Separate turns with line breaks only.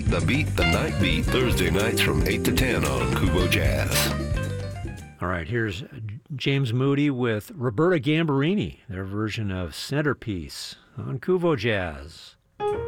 The Beat, the Night Beat, Thursday nights from 8 to 10 on Kubo Jazz.
All right, here's James Moody with Roberta Gambarini, their version of Centerpiece on Kubo Jazz.